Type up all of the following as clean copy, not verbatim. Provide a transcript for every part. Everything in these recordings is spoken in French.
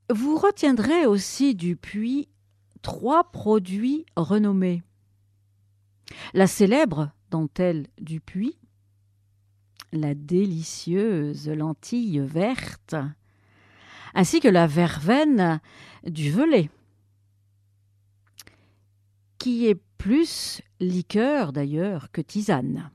Vous retiendrez aussi du puits 3 produits renommés. La célèbre dentelle du puits, la délicieuse lentille verte, ainsi que la verveine du Velay, qui est plus liqueur d'ailleurs que tisane,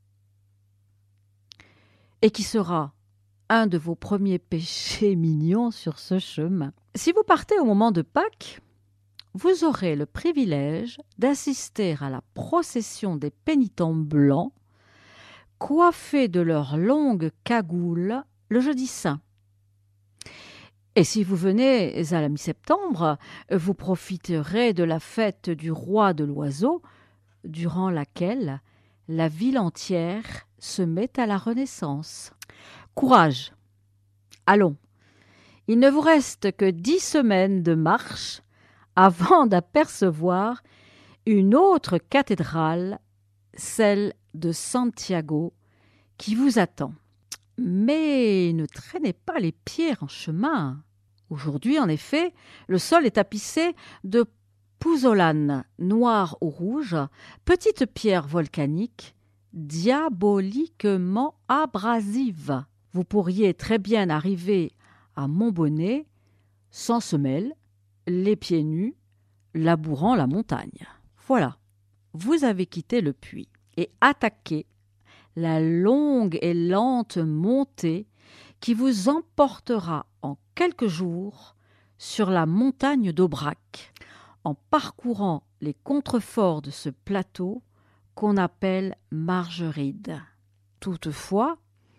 et qui sera un de vos premiers péchés mignons sur ce chemin. Si vous partez au moment de Pâques, vous aurez le privilège d'assister à la procession des pénitents blancs, coiffés de leurs longues cagoules le jeudi saint. Et si vous venez à la mi-septembre, vous profiterez de la fête du roi de l'oiseau, durant laquelle la ville entière se met à la Renaissance. Courage! Allons, il ne vous reste que 10 semaines de marche avant d'apercevoir une autre cathédrale, celle de Santiago, qui vous attend. Mais ne traînez pas les pierres en chemin. Aujourd'hui, en effet, le sol est tapissé de pouzzolanes noires ou rouges, petites pierres volcaniques diaboliquement abrasives. Vous pourriez très bien arriver à Montbonnet sans semelle, les pieds nus, labourant la montagne. Voilà, vous avez quitté le puits et attaqué la longue et lente montée qui vous emportera en quelques jours sur la montagne d'Aubrac, en parcourant les contreforts de ce plateau qu'on appelle Margeride. Toutefois,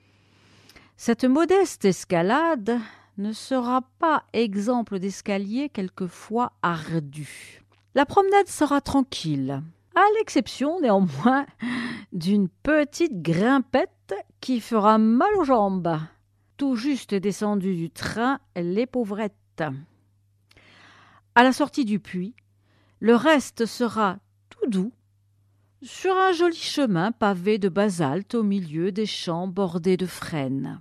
cette modeste escalade ne sera pas exemple d'escalier quelquefois ardu. La promenade sera tranquille, à l'exception néanmoins d'une petite grimpette qui fera mal aux jambes. Tout juste descendues du train, les pauvrettes. À la sortie du puits, le reste sera tout doux, sur un joli chemin pavé de basalte au milieu des champs bordés de frênes.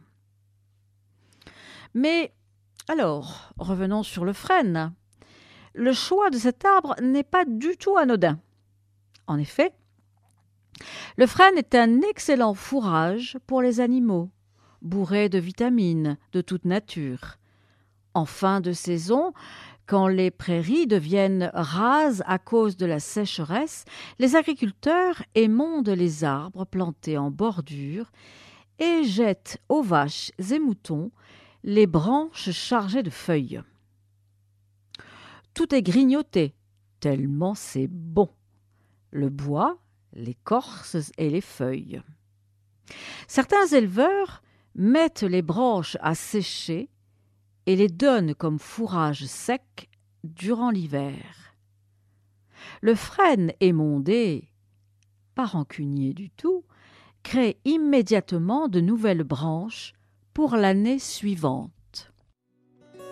Mais alors, revenons sur le frêne. Le choix de cet arbre n'est pas du tout anodin. En effet, le frêne est un excellent fourrage pour les animaux, bourré de vitamines de toute nature. En fin de saison, quand les prairies deviennent rases à cause de la sécheresse, les agriculteurs émondent les arbres plantés en bordure et jettent aux vaches et moutons les branches chargées de feuilles. Tout est grignoté, tellement c'est bon. Le bois, l'écorce et les feuilles. Certains éleveurs mettent les branches à sécher et les donnent comme fourrage sec durant l'hiver. Le frêne émondé, pas rancunier du tout, crée immédiatement de nouvelles branches pour l'année suivante.